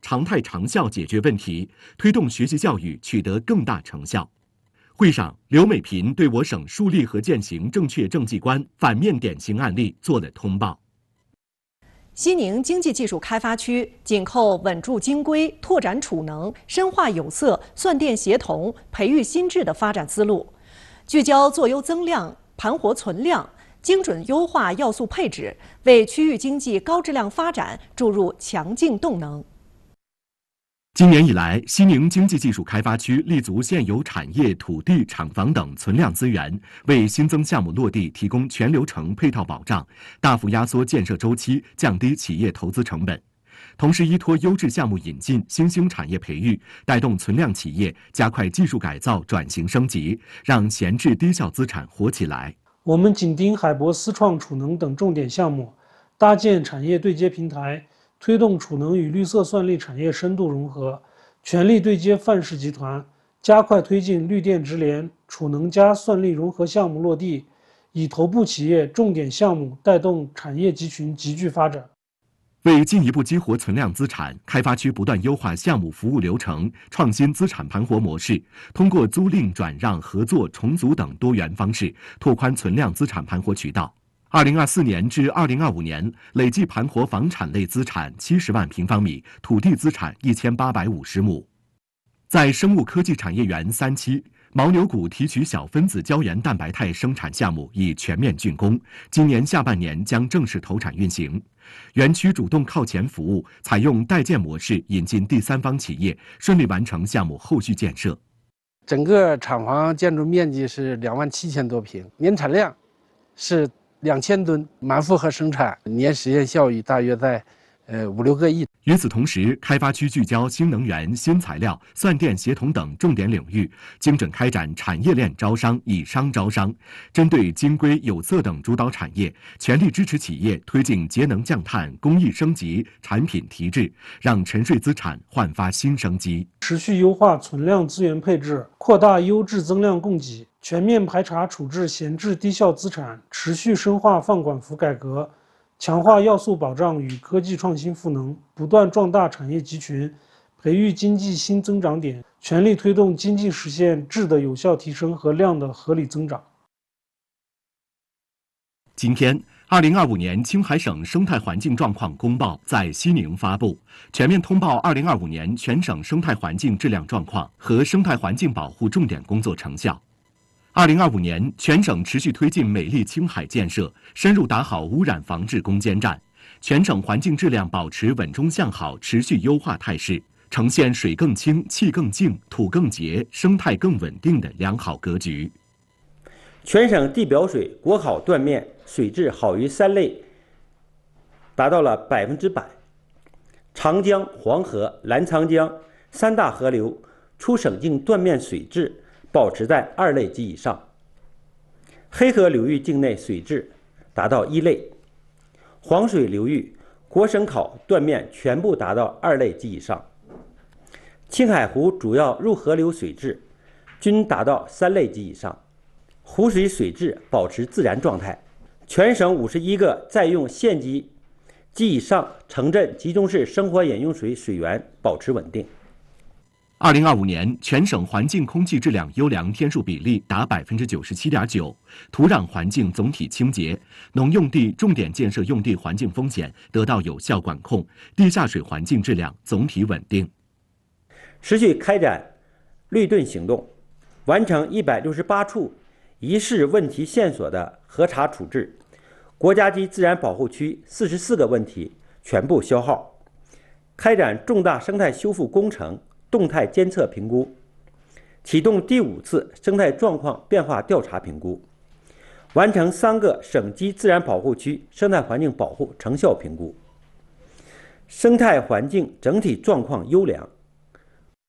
常态长效解决问题，推动学习教育取得更大成效。会上，刘美萍对我省树立和践行正确政绩观反面典型案例做了通报。 西宁经济技术开发区紧扣稳住金规、拓展储能、深化有色、算电协同、培育新智的发展思路，聚焦做优增量、盘活存量，精准优化要素配置，为区域经济高质量发展注入强劲动能。 今年以来，西宁经济技术开发区立足现有产业、土地、厂房等存量资源，为新增项目落地提供全流程配套保障，大幅压缩建设周期，降低企业投资成本。同时，依托优质项目引进、新兴产业培育，带动存量企业加快技术改造、转型升级，让闲置低效资产活起来。 我们紧盯海博思创储能等重点项目，搭建产业对接平台，推动储能与绿色算力产业深度融合，全力对接范氏集团，加快推进绿电直联、储能加算力融合项目落地，以头部企业重点项目带动产业集群集聚发展。 为进一步激活存量资产，开发区不断优化项目服务流程，创新资产盘活模式，通过租赁、转让、合作、重组等多元方式，拓宽存量资产盘活渠道。2024年至2025年，累计盘活房产类资产70万平方米，土地资产1850亩。在生物科技产业园3期，牦牛谷提取小分子胶原蛋白肽生产项目已全面竣工，今年下半年将正式投产运行。园区主动靠前服务，采用代建模式引进第三方企业，顺利完成项目后续建设。 整个厂房建筑面积是27000多平，年产量是2000吨，满负荷生产，年实现效益大约在5-6个亿。 与此同时，开发区聚焦新能源、新材料、算电协同等重点领域，精准开展产业链招商、以商招商，针对晶硅、有色等主导产业，全力支持企业推进节能降碳、工艺升级、产品提质，让沉睡资产焕发新生机。 持续优化存量资源配置，扩大优质增量供给，全面排查处置闲置低效资产，持续深化放管服改革，强化要素保障与科技创新赋能，不断壮大产业集群，培育经济新增长点，全力推动经济实现质的有效提升和量的合理增长。 今天，2025年青海省生态环境状况公报在西宁发布，全面通报2025年全省生态环境质量状况和生态环境保护重点工作成效。2025年，全省持续推进美丽青海建设，深入打好污染防治攻坚战，全省环境质量保持稳中向好、持续优化态势，呈现水更清、气更净、土更洁、生态更稳定的良好格局。 全省地表水国考断面水质好于3类，达到了100%。长江、黄河、澜沧江3大河流出省境断面水质保持在2类及以上，黑河流域境内水质达到1类，黄水流域国省考断面全部达到2类及以上，青海湖主要入河流水质均达到3类及以上，湖水水质保持自然状态。全省51个在用县级及以上城镇集中式生活饮用水水源保持稳定。 2025年，全省环境空气质量优良天数比例达97.9%，土壤环境总体清洁，农用地重点建设用地环境风险得到有效管控，地下水环境质量总体稳定。 持续开展绿盾行动，完成168处疑似问题线索的核查处置，国家级自然保护区44个问题全部消耗，开展重大生态修复工程动态监测评估，启动第5次生态状况变化调查评估，完成3个省级自然保护区生态环境保护成效评估，生态环境整体状况优良，